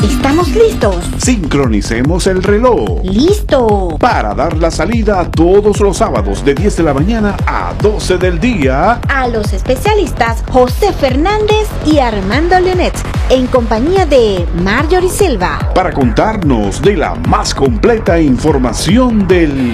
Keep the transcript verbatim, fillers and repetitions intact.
¿Estamos listos? Sincronicemos el reloj. ¡Listo! Para dar la salida todos los sábados de diez de la mañana a doce del día. A los especialistas José Fernández y Armando Leonet, en compañía de Marjorie Silva. Para contarnos de la más completa información del